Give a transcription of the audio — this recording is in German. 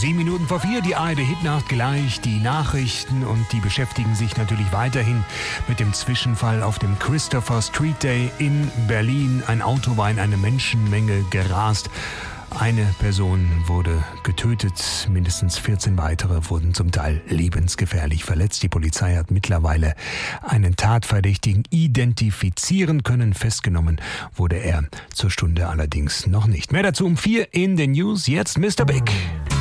4:07, die ARD Hitnacht gleich, die Nachrichten, und die beschäftigen sich natürlich weiterhin mit dem Zwischenfall auf dem Christopher Street Day in Berlin. Ein Auto war in eine Menschenmenge gerast. Eine Person wurde getötet, mindestens 14 weitere wurden zum Teil lebensgefährlich verletzt. Die Polizei hat mittlerweile einen Tatverdächtigen identifizieren können. Festgenommen wurde er zur Stunde allerdings noch nicht. Mehr dazu um 4 in den News. Jetzt Mr. Big.